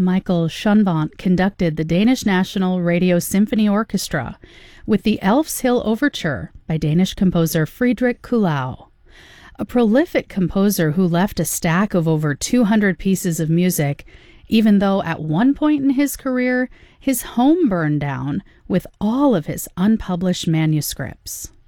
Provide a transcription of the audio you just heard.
Michael Schonvant conducted the Danish National Radio Symphony Orchestra with the Elf's Hill Overture by Danish composer Friedrich Kuhlau. A prolific composer who left a stack of over 200 pieces of music, even though at one point in his career, his home burned down with all of his unpublished manuscripts.